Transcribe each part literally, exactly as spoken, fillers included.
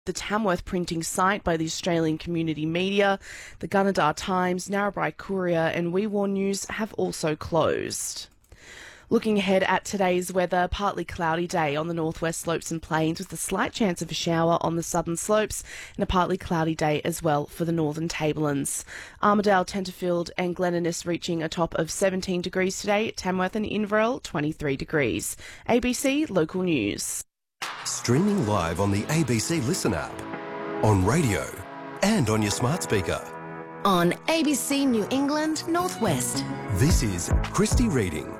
the Tamworth printing site by the Australian Community Media. The Gunnedah Times, Narrabri Courier and We War News have also closed. Looking ahead at today's weather, partly cloudy day on the northwest slopes and plains with a slight chance of a shower on the southern slopes, and a partly cloudy day as well for the northern tablelands. Armidale, Tenterfield and Glen Innes reaching a top of seventeen degrees today, Tamworth and Inverell twenty-three degrees. A B C Local News. Streaming live on the A B C Listen app, on radio and on your smart speaker. On A B C New England Northwest. This is Christy Reading.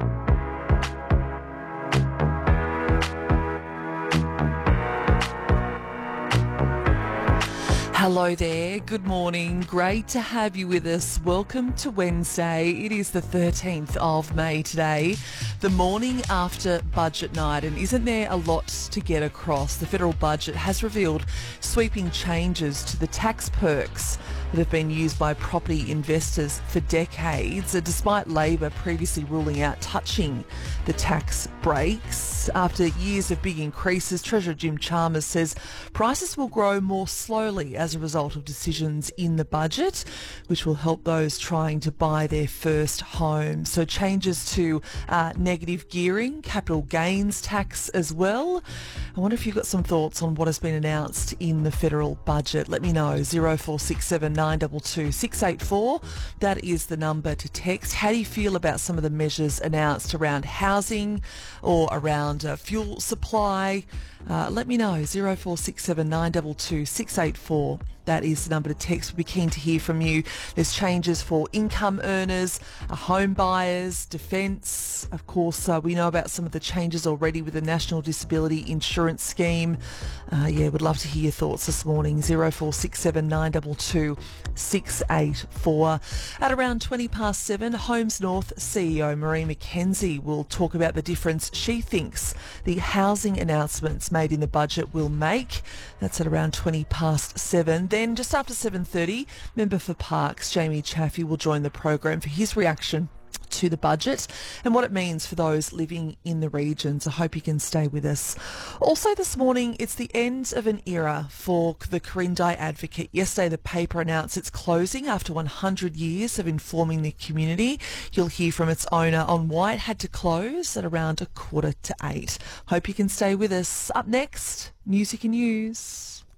Hello there, good morning, great to have you with us. Welcome to Wednesday. It is the thirteenth of May today, the morning after budget night, and isn't there a lot to get across? The federal budget has revealed sweeping changes to the tax perks that have been used by property investors for decades, despite Labor previously ruling out touching the tax breaks. After years of big increases, Treasurer Jim Chalmers says prices will grow more slowly as a result of decisions in the budget, which will help those trying to buy their first home. So changes to uh, negative gearing, capital gains tax as well. I wonder if you've got some thoughts on what has been announced in the federal budget. Let me know, zero four six seven nine two two six eight four. That is the number to text. How do you feel about some of the measures announced around housing or around uh, fuel supply? Uh, let me know, zero four six seven nine two two six eight four. That is the number to text. We'll be keen to hear from you. There's changes for income earners, uh, home buyers, defence. Of course, uh, we know about some of the changes already with the National Disability Insurance Scheme. Uh, yeah, would love to hear your thoughts this morning. zero four six seven nine two two six eight four. At around twenty past seven, Homes North C E O Marie McKenzie will talk about the difference she thinks the housing announcements made in the budget will make. That's at around twenty past seven. Then just after seven thirty, Member for Parkes Jamie Chaffey will join the program for his reaction to the budget and what it means for those living in the regions. I hope you can stay with us. Also this morning, it's the end of an era for the Quirindi Advocate. Yesterday, the paper announced its closing after one hundred years of informing the community. You'll hear from its owner on why it had to close at around a quarter to eight. Hope you can stay with us. Up next, music and news.